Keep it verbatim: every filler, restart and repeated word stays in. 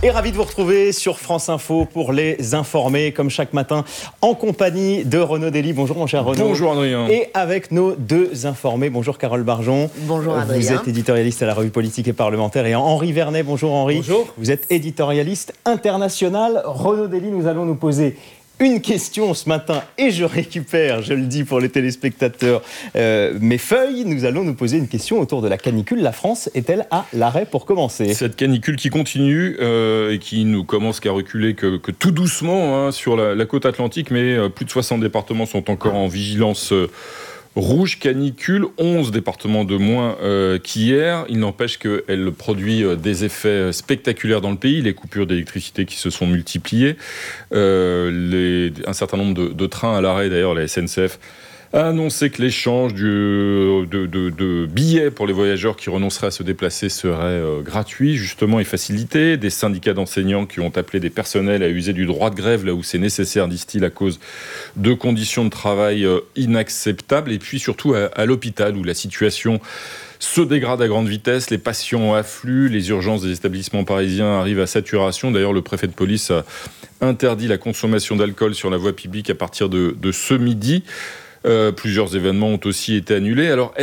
Et ravi de vous retrouver sur France Info pour les informer, comme chaque matin, en compagnie de Renaud Dely. Bonjour mon cher Renaud. Bonjour Adrien. Et avec nos deux informés. Bonjour Carole Barjon. Bonjour Adrien. Vous êtes éditorialiste à la revue politique et parlementaire. Et Henri Vernet. Bonjour Henri. Bonjour. Vous êtes éditorialiste international. Renaud Dely, nous allons nous poser une question ce matin et je récupère, je le dis pour les téléspectateurs, euh, mes feuilles. Nous allons nous poser une question autour de la canicule. La France est-elle à l'arrêt pour commencer ? Cette canicule qui continue euh, et qui ne commence qu'à reculer que, que tout doucement hein, sur la, la côte atlantique, mais euh, plus de soixante départements sont encore en vigilance euh, rouge canicule, onze départements de moins euh, qu'hier. Il n'empêche qu'elle produit euh, des effets spectaculaires dans le pays. Les coupures d'électricité qui se sont multipliées. Euh, les, un certain nombre de, de trains à l'arrêt, d'ailleurs la S N C F a annoncé que l'échange du, de, de, de billets pour les voyageurs qui renonceraient à se déplacer serait euh, gratuit, justement, et facilité. Des syndicats d'enseignants qui ont appelé des personnels à user du droit de grève là où c'est nécessaire, disent-ils, à cause de conditions de travail euh, inacceptables. Et puis surtout à, à l'hôpital où la situation se dégrade à grande vitesse, les patients affluent, les urgences des établissements parisiens arrivent à saturation. D'ailleurs, le préfet de police a interdit la consommation d'alcool sur la voie publique à partir de, de ce midi. Euh, plusieurs événements ont aussi été annulés. Alors,